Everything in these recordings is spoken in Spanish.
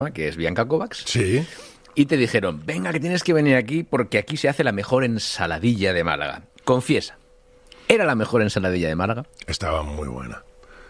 que es Bianca Kovacs. Sí. Y te dijeron, venga, que tienes que venir aquí porque aquí se hace la mejor ensaladilla de Málaga. Confiesa, ¿era la mejor ensaladilla de Málaga? Estaba muy buena.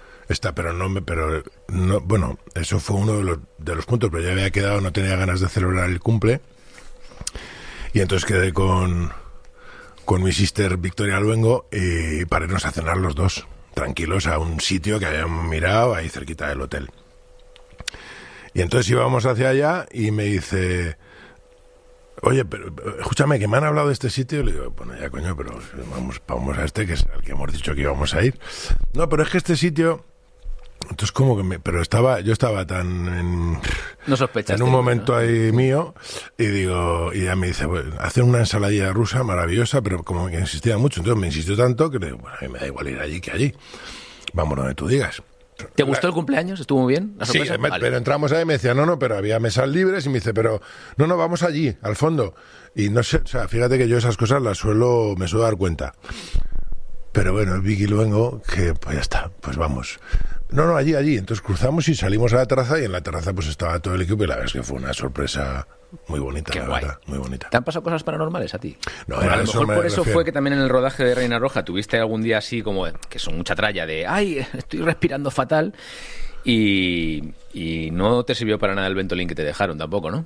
Bueno, eso fue uno de los puntos, pero ya había quedado, no tenía ganas de celebrar el cumple. Y entonces quedé con mi sister Victoria Luengo y para irnos a cenar los dos, tranquilos, a un sitio que habíamos mirado ahí cerquita del hotel. Y entonces íbamos hacia allá y me dice, oye, pero escúchame, que me han hablado de este sitio. Y le digo, bueno, ya coño, pero vamos a este, que es al que hemos dicho que íbamos a ir. No, pero es que este sitio... Entonces como que yo estaba tan no sospechaste, en un momento, ¿no? Ahí Sí. mío, y digo, y ella me dice, bueno, hacen una ensaladilla rusa maravillosa, pero como que insistía mucho, entonces me insistió tanto que le digo, bueno, a mí me da igual ir allí que allí, vamos donde tú digas. ¿Te gustó el cumpleaños? ¿Estuvo muy bien? Sí, vale. Pero entramos ahí y me decía, no, pero había mesas libres, y me dice, pero no, vamos allí, al fondo. Y no sé, o sea, fíjate que yo esas cosas me suelo dar cuenta. Pero bueno, el Vicky Luengo, que pues ya está, pues vamos. No, allí. Entonces cruzamos y salimos a la terraza, y en la terraza pues estaba todo el equipo, y la verdad es que fue una sorpresa muy bonita. Qué la guay. verdad, muy bonita. ¿Te han pasado cosas paranormales a ti? No, a lo mejor por eso refiero. fue que también en el rodaje de Reina Roja tuviste algún día así como, que son mucha tralla de, ay, estoy respirando fatal, y no te sirvió para nada el Ventolin que te dejaron tampoco, ¿no?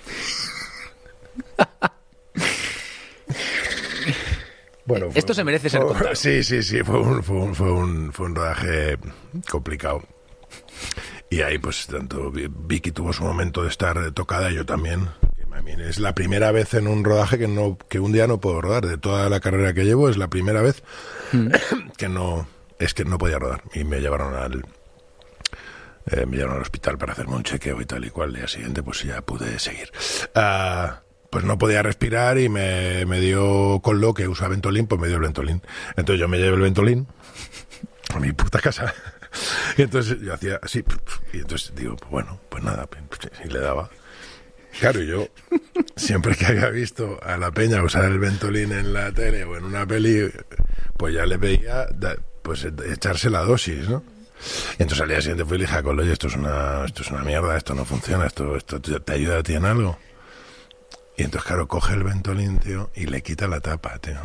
Bueno, esto se merece ser contado. Sí, fue un rodaje complicado. Y ahí pues tanto Vicky tuvo su momento de estar tocada, y yo también. Es la primera vez en un rodaje que un día no puedo rodar. De toda la carrera que llevo, es la primera vez que no podía rodar. Y me llevaron al hospital para hacerme un chequeo y tal y cual. El día siguiente pues ya pude seguir. Pues no podía respirar y me dio con lo que usa Ventolin, pues me dio el Ventolin. Entonces yo me llevé el Ventolin a mi puta casa. Y entonces yo hacía así, y entonces digo, bueno, pues nada, y le daba. Claro, yo siempre que había visto a la peña usar el Ventolin en la tele o en una peli, pues ya le veía pues echarse la dosis, ¿no? Y entonces al día siguiente fui y le dije a Colo, oye, esto es una mierda, esto no funciona, esto te ayuda a ti en algo. Y entonces, claro, coge el Ventolin, tío, y le quita la tapa, tío.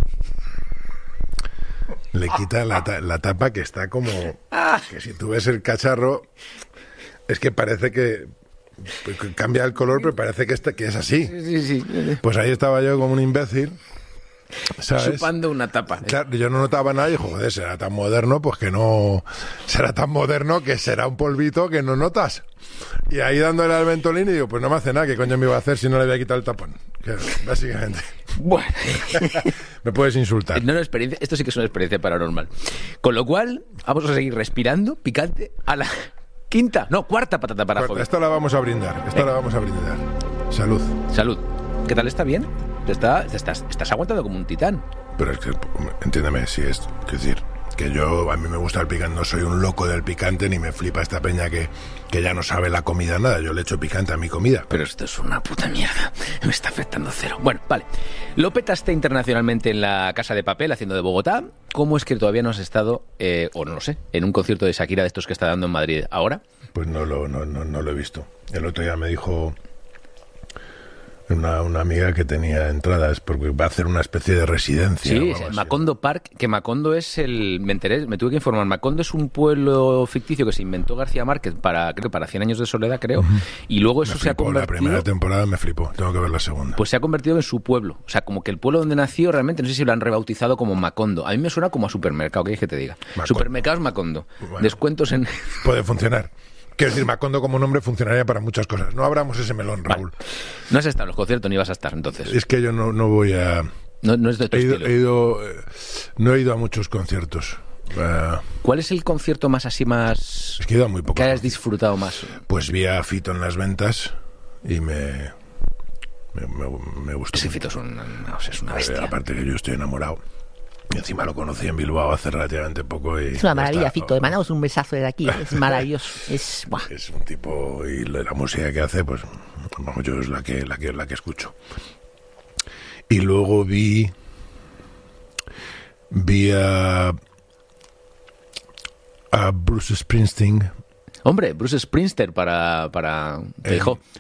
Le quita la tapa, que está como... Que si tú ves el cacharro, es que parece que cambia el color, pero parece que es así. Sí. Pues ahí estaba yo como un imbécil, ¿sabes? Chupando una tapa. Claro, yo no notaba nada y, joder, será tan moderno, pues que no... Será tan moderno que será un polvito que no notas. Y ahí dándole al Ventolin y digo, pues no me hace nada, ¿qué coño me iba a hacer si no le voy a quitar el tapón? Que, básicamente. Bueno. Me puedes insultar. No, experiencia, esto sí que es una experiencia paranormal. Con lo cual, vamos a seguir respirando picante a la cuarta patata para joven. Esta la vamos a brindar, Salud. Salud. ¿Qué tal? ¿Está bien? Estás aguantando como un titán. Pero es que, entiéndeme, si es decir, que a mí me gusta el picante, no soy un loco del picante, ni me flipa esta peña que ya no sabe la comida nada. Yo le echo picante a mi comida. Pero esto es una puta mierda. Me está afectando cero. Bueno, vale. Lo petaste internacionalmente en la Casa de Papel, haciendo de Bogotá. ¿Cómo es que todavía no has estado, o no lo sé, en un concierto de Shakira de estos que está dando en Madrid ahora? Pues no lo he visto. El otro día me dijo una amiga que tenía entradas porque va a hacer una especie de residencia. Sí, Macondo Park, que Macondo es me tuve que informar, Macondo es un pueblo ficticio que se inventó García Márquez para 100 años de soledad, creo, y luego eso se ha convertido... La primera temporada me flipó, tengo que ver la segunda. Pues se ha convertido en su pueblo, o sea, como que el pueblo donde nació realmente, no sé si lo han rebautizado como Macondo. A mí me suena como a supermercado, ¿qué quieres que te diga? Macondo. Supermercados Macondo, bueno, descuentos en... Puede funcionar. Quiero decir, Macondo como nombre funcionaría para muchas cosas. No abramos ese melón, Raúl. Vale. No has estado en los conciertos ni vas a estar, entonces. Es que yo no voy a... No es de tu estilo. No he ido a muchos conciertos. ¿Cuál es el concierto más así más... Es que he ido a muy pocos. Que hayas disfrutado más? Pues vi a Fito en las ventas y me gustó. Ese Fito es una bestia. Aparte que yo estoy enamorado. Y encima lo conocí en Bilbao hace relativamente poco. Y es una maravilla, Fito. Mandamos un besazo de aquí. Es maravilloso. Es un tipo... Y la música que hace, pues... yo es la que escucho. Y luego vi a Bruce Springsteen Hombre, Bruce Springsteen para Feijóo.